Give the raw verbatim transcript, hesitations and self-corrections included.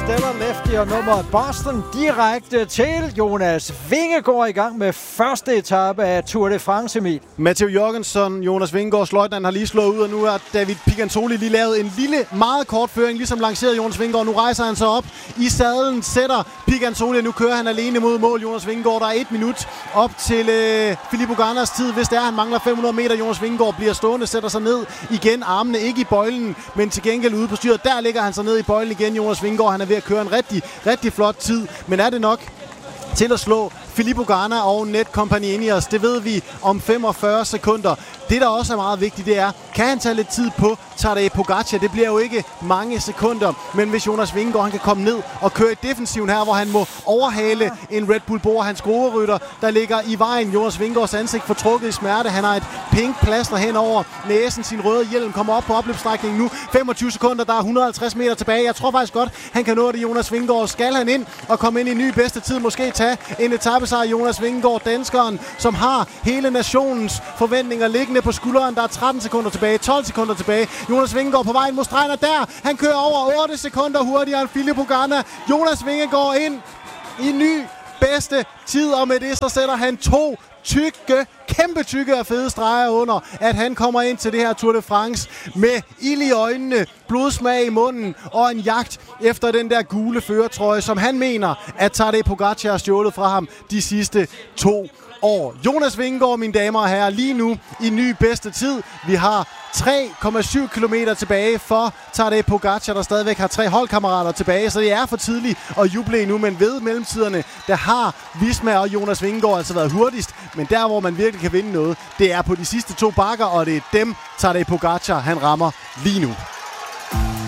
Stellar Lefty og nummeret Boston direkte til Jonas Vingegaard i gang med første etape af Tour de France, Emil. Matteo Jorgensen, Jonas Vingegaards løjtnant, har lige slået ud, og nu har David Picantoli lige lavet en lille, meget kort føring, ligesom lanceret Jonas Vingegaard. Nu rejser han sig op i sadlen, sætter Picantoli, og nu kører han alene mod mål. Jonas Vingegaard, der er et minut op til øh, Filippo Gannas tid, hvis det er, han mangler fem hundrede meter. Jonas Vingegaard bliver stående, sætter sig ned igen, armene ikke i bøjlen, men til gengæld ude på styret. Der ligger han sig ned i bøjlen igen. Jonas Vingegaard, han er ved at køre en rigtig, rigtig flot tid, men er det nok til at slå Filippo Ganna og Netcompany Ineos? Det ved vi om femogfyrre sekunder. Det, der også er meget vigtigt, det er, kan han tage lidt tid på Tadej Pogacar? Det bliver jo ikke mange sekunder, men hvis Jonas Vingegaard han kan komme ned og køre i defensiven her, hvor han må overhale en Red Bull Bora, hans groerytter, der ligger i vejen. Jonas Vingegaards ansigt fortrukket i smerte. Han har et pink plaster hen over næsen. Sin røde hjelm kommer op på opløbsstrækningen nu. femogtyve sekunder, der er et hundrede og halvtreds meter tilbage. Jeg tror faktisk godt, han kan nå det. Jonas Vingegaard, skal han ind og komme ind i en ny bedste tid, måske tage en etapesejr. Jonas Vingegaard, danskeren, som har hele nationens forventninger liggende på skulderen. Der er tretten sekunder tilbage, tolv sekunder tilbage. Jonas Vingegaard på vejen mod stregen, og der, han kører over otte sekunder hurtigere end Filippo Ganna. Jonas Vingegaard ind i en ny bedste tid, og med det så sætter han to tykke, kæmpe tykke og fede streger under, at han kommer ind til det her Tour de France med ild i øjnene, blodsmag i munden og en jagt efter den der gule førertrøje, som han mener, at Tadej Pogacar har stjålet fra ham de sidste to år. Jonas Vingegaard, mine damer og herrer, lige nu i ny bedste tid. Vi har tre komma syv kilometer tilbage for Tadej Pogacar, der stadigvæk har tre holdkammerater tilbage, så det er for tidligt at juble endnu, men ved mellemtiderne, der har Visma og Jonas Vingegaard altså været hurtigst, men der, hvor man virkelig kan vinde noget, det er på de sidste to bakker, og det er dem, Tadej Pogacar, han rammer lige nu.